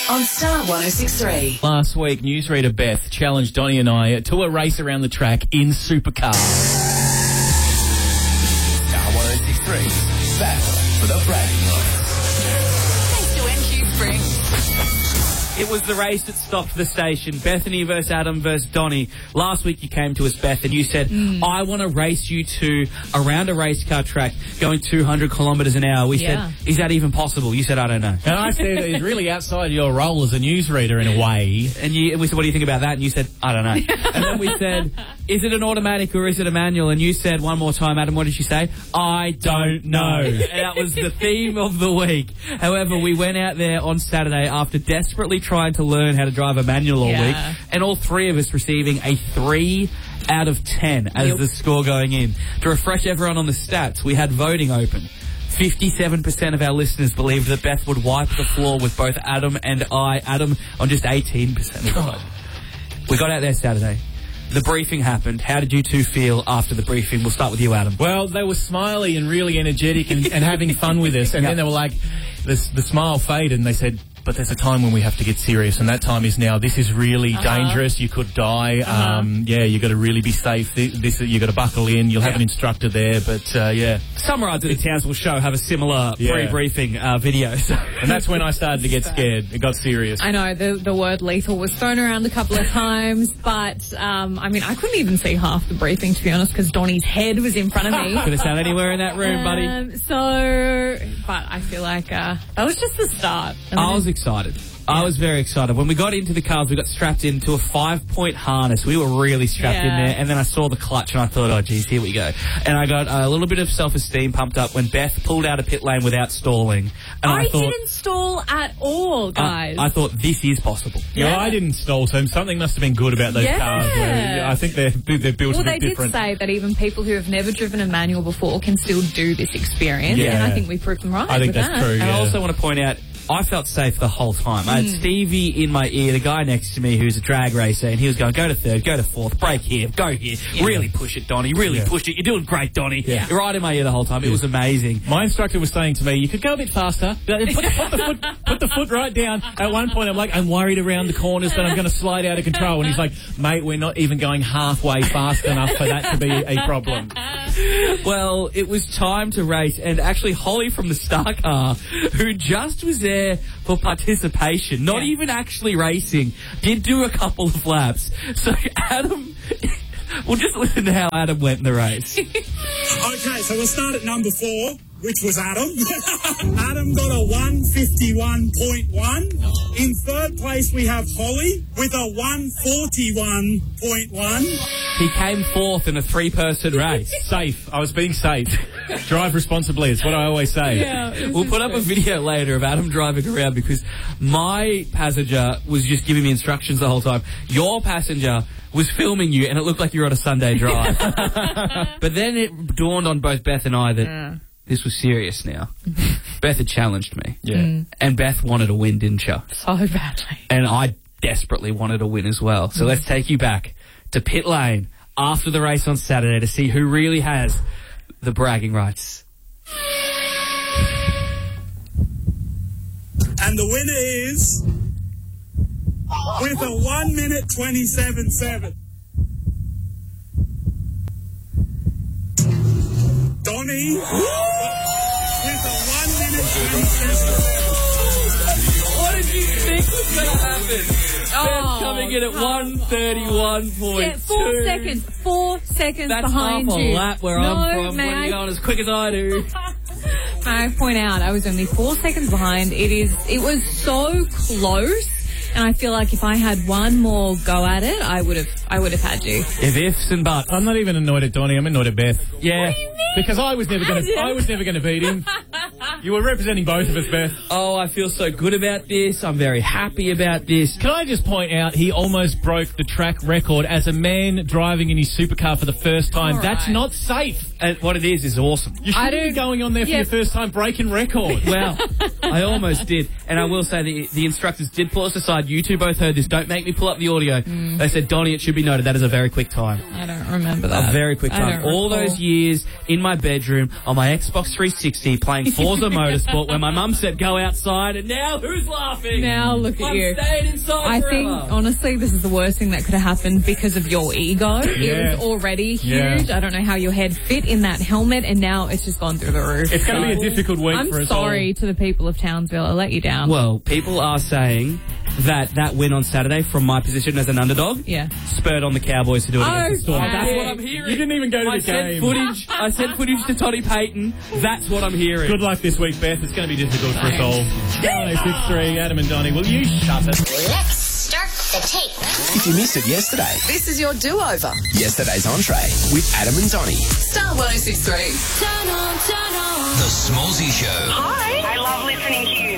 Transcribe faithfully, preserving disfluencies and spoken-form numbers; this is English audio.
on Star one oh six point three. Last week, newsreader Beth challenged Donnie and I to a race around the track in supercars. Star one oh six point three. Battle for the bragging rights. Thanks to N Q Spring. It was the race that stopped the station. Bethany versus Adam versus Donnie. Last week you came to us, Beth, and you said, mm. I want to race you to around a race car track going two hundred kilometres an hour. We yeah. said, is that even possible? You said, I don't know. And I said, it's really outside your role as a newsreader in a way. And, you, and we said, what do you think about that? And you said, I don't know. And then we said, is it an automatic or is it a manual? And you said one more time, Adam, what did you say? I don't know. And that was the theme of the week. However, we went out there on Saturday after desperately trying to learn how to drive a manual all yeah. week, and all three of us receiving a three out of ten as yep. the score going in. To refresh everyone on the stats, we had voting open. fifty-seven percent of our listeners believed that Beth would wipe the floor with both Adam and I. Adam on just eighteen percent of the vote. We got out there Saturday. The briefing happened. How did you two feel after the briefing? We'll start with you, Adam. Well, they were smiley and really energetic and, and having fun with us. And yep. then they were like, this, the smile faded and they said, but there's a time when we have to get serious, and that time is now. This is really uh-huh. dangerous. You could die. Uh-huh. Um, yeah, you got to really be safe. This, this you got to buckle in. You'll have yeah. an instructor there, but uh, yeah. Some rides at the Townsville show have a similar yeah. pre-briefing uh, video. So. And that's when I started to get scared. It got serious. I know, the, the word lethal was thrown around a couple of times, but, um, I mean, I couldn't even see half the briefing, to be honest, because Donnie's head was in front of me. Could have sat anywhere in that room, buddy. Um, so, but I feel like uh, that was just the start. I, mean, I was excited. I was very excited. When we got into the cars, we got strapped into a five-point harness. We were really strapped yeah. in there. And then I saw the clutch and I thought, oh, geez, here we go. And I got a little bit of self-esteem pumped up when Beth pulled out a pit lane without stalling. And I, I thought, didn't stall at all, guys. I, I thought, this is possible. Yeah, yeah, I didn't stall, so something must have been good about those yeah. cars. Where, I think they're, they're built well, a bit they different. did say that even people who have never driven a manual before can still do this experience. Yeah. And I think we proved them right I think with that's that. true, And yeah. I also want to point out, I felt safe the whole time. Mm. I had Stevie in my ear, the guy next to me who's a drag racer, and he was going, go to third, go to fourth, brake here, go here. Yeah. Really push it, Donnie. Really yeah. push it. You're doing great, Donnie. Yeah. You're right in my ear the whole time. It was amazing. My instructor was saying to me, you could go a bit faster. Put, put, the, foot, put the foot right down. At one point, I'm like, I'm worried around the corners that I'm going to slide out of control. And he's like, mate, we're not even going halfway fast enough for that to be a problem. Well, it was time to race, and actually Holly from the Star Car, who just was there for participation, not yeah. even actually racing, did do a couple of laps. So Adam, we'll just listen to how Adam went in the race. Okay, so we'll start at number four, which was Adam. Adam got a one fifty-one point one. In third place, we have Holly with a one forty-one point one. He came fourth in a three-person race. Safe. I was being safe. Drive responsibly. It's what I always say. Yeah, we'll put up a video later of Adam driving around because my passenger was just giving me instructions the whole time. Your passenger was filming you and it looked like you were on a Sunday drive. But then it dawned on both Beth and I that yeah. this was serious now. Beth had challenged me. Yeah. Mm. And Beth wanted to win, didn't you? So badly. And I desperately wanted to win as well. So mm. let's take you back to pit lane after the race on Saturday to see who really has the bragging rights. And the winner is, with a one minute twenty-seven seven. Donnie, with a one minute twenty-seven seven. What did you think was going to happen? Oh, Beth coming in at one thirty-one point two. Yeah, four seconds. Four seconds That's behind half a you. lap where no, I'm from. May When I... you're going as quick as I do. May I point out, I was only four seconds behind. It is. It was so close. And I feel like if I had one more go at it, I would have I would have had you. If ifs and buts. I'm not even annoyed at Donnie, I'm annoyed at Beth. Yeah. What do you mean? Because I was never gonna I was never gonna beat him. You were representing both of us, Beth. Oh, I feel so good about this. I'm very happy about this. Can I just point out, he almost broke the track record as a man driving in his supercar for the first time. All That's right. not safe. uh, what it is is awesome. You I should be don't- going on there for yeah. your first time breaking records. Well, I almost did. And I will say the, the instructors did pull us aside. You two both heard this. Don't make me pull up the audio. Mm. They said, Donnie, it should be noted, that is a very quick time. I don't remember that. A very quick I time. don't All recall. those years in my bedroom on my Xbox three sixty playing Forza Motorsport when my mum said go outside, and now who's laughing? Now look at I'm you. staying inside I forever. think, honestly, this is the worst thing that could have happened because of your ego. Yeah. It was already Yeah. huge. I don't know how your head fit in that helmet, and now it's just gone through the roof. It's going to So, be a difficult week I'm for us sorry all. to the people of Townsville. I let you down. Well, people are saying that that win on Saturday from my position as an underdog yeah. spurred on the Cowboys to do it against the Storm. Okay. That's what I'm hearing. You didn't even go to I the sent game. footage. I sent footage to Toddy Payton. That's what I'm hearing. Good luck this week, Beth. It's going to be difficult for us all. one oh six three, Adam and Donnie, will you shut it? Let's start the tape. If you missed it yesterday, This is your do-over. yesterday's entree with Adam and Donnie. Star one oh six three. Turn on, turn on. The Smallsy Show. Hi. I love listening to you.